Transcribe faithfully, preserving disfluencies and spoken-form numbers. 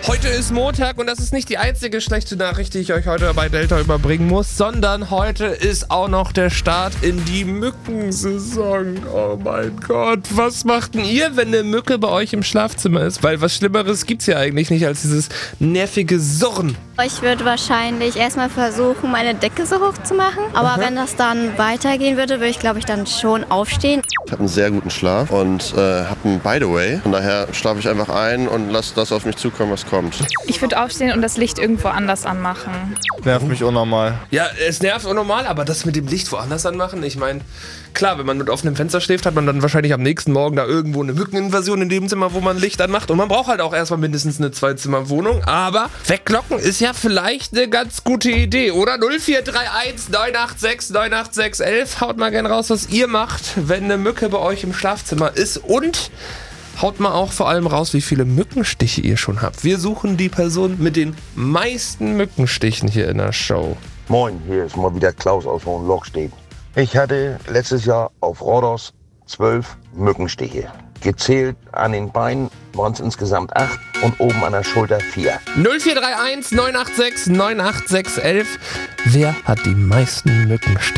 Heute ist Montag und das ist nicht die einzige schlechte Nachricht, die ich euch heute bei Delta überbringen muss, sondern heute ist auch noch der Start in die Mückensaison. Oh mein Gott, was macht denn ihr, wenn eine Mücke bei euch im Schlafzimmer ist? Weil was Schlimmeres gibt's ja eigentlich nicht als dieses nervige Surren. Ich würde wahrscheinlich erstmal versuchen, meine Decke so hoch zu machen. Aber Aha. wenn das dann weitergehen würde, würde ich, glaube ich, dann schon aufstehen. Ich habe einen sehr guten Schlaf und äh, habe einen By the way. Von daher schlafe ich einfach ein und lasse das auf mich zukommen, was kommt. Ich würde aufstehen und das Licht irgendwo anders anmachen. Nervt mich unnormal. Ja, es nervt unnormal, aber das mit dem Licht woanders anmachen, ich meine, klar, wenn man mit offenem Fenster schläft, hat man dann wahrscheinlich am nächsten Morgen da irgendwo eine Mückeninvasion in dem Zimmer, wo man Licht anmacht. Und man braucht halt auch erstmal mindestens eine Zwei-Zimmer-Wohnung. Aber weglocken ist ja vielleicht eine ganz gute Idee, oder? null vier drei eins neun acht sechs neun acht sechs elf. Haut mal gerne raus, was ihr macht, wenn eine Mücke bei euch im Schlafzimmer ist. Und haut mal auch vor allem raus, wie viele Mückenstiche ihr schon habt. Wir suchen die Person mit den meisten Mückenstichen hier in der Show. Moin, hier ist mal wieder Klaus aus Hohenlochstedt. Ich hatte letztes Jahr auf Rhodos zwölf Mückenstiche. Gezählt an den Beinen waren es insgesamt acht und oben an der Schulter vier. null vier drei eins neun acht sechs neun acht sechs elf. Wer hat die meisten Mückenstiche?